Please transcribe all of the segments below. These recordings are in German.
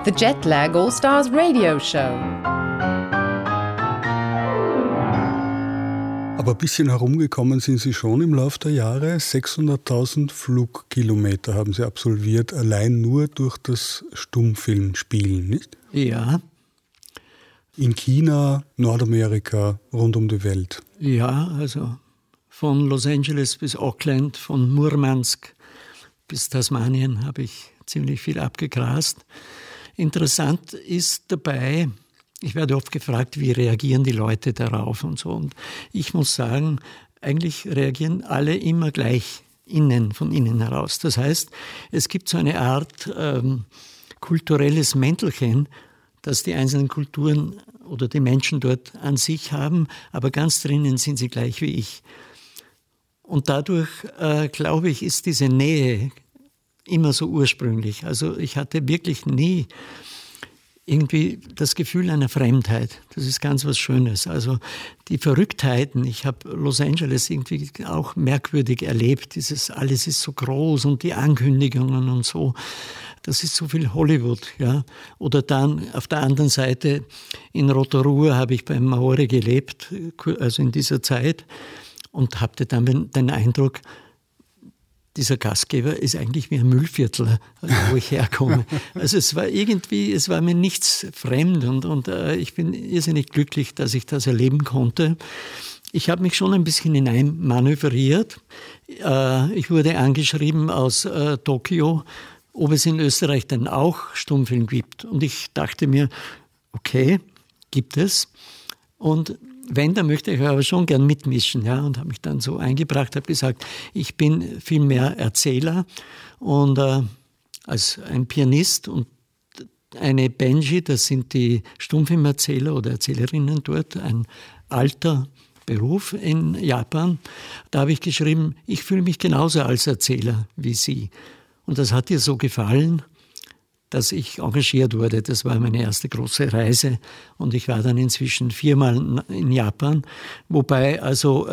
The Jetlag All-Stars Radio Show. Aber ein bisschen herumgekommen sind Sie schon im Laufe der Jahre. 600.000 Flugkilometer haben Sie absolviert, allein nur durch das Stummfilmspielen, nicht? Ja. In China, Nordamerika, rund um die Welt. Ja, also von Los Angeles bis Auckland, von Murmansk bis Tasmanien habe ich ziemlich viel abgegrast. Interessant ist dabei, ich werde oft gefragt, wie reagieren die Leute darauf und so. Und ich muss sagen, eigentlich reagieren alle immer gleich von innen heraus. Das heißt, es gibt so eine Art kulturelles Mäntelchen, das die einzelnen Kulturen oder die Menschen dort an sich haben, aber ganz drinnen sind sie gleich wie ich. Und dadurch, glaube ich, ist diese Nähe immer so ursprünglich. Also ich hatte wirklich nie irgendwie das Gefühl einer Fremdheit. Das ist ganz was Schönes. Also die Verrücktheiten, ich habe Los Angeles irgendwie auch merkwürdig erlebt. Alles ist so groß und die Ankündigungen und so. Das ist so viel Hollywood, ja. Oder dann auf der anderen Seite in Rotorua habe ich beim Maori gelebt, also in dieser Zeit, und hatte dann den Eindruck, dieser Gastgeber ist eigentlich wie ein Müllviertler, wo ich herkomme. Also es war mir nichts fremd und ich bin irrsinnig glücklich, dass ich das erleben konnte. Ich habe mich schon ein bisschen hineinmanövriert. Ich wurde angeschrieben aus Tokio, ob es in Österreich dann auch Stummfilm gibt. Und ich dachte mir, okay, gibt es. Und wenn, dann möchte ich aber schon gern mitmischen, ja, und habe mich dann so eingebracht, habe gesagt, ich bin viel mehr Erzähler und als ein Pianist und eine Benji, das sind die Stummfilmerzähler oder Erzählerinnen dort, ein alter Beruf in Japan. Da habe ich geschrieben, ich fühle mich genauso als Erzähler wie Sie. Und das hat ihr so gefallen, dass ich engagiert wurde. Das war meine erste große Reise und ich war dann inzwischen 4-mal in Japan. Wobei, also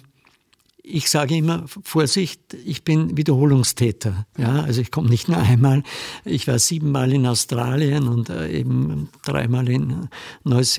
ich sage immer, Vorsicht, ich bin Wiederholungstäter. Ja, also ich komme nicht nur einmal. Ich war 7-mal in Australien und eben 3-mal in Neuseeland.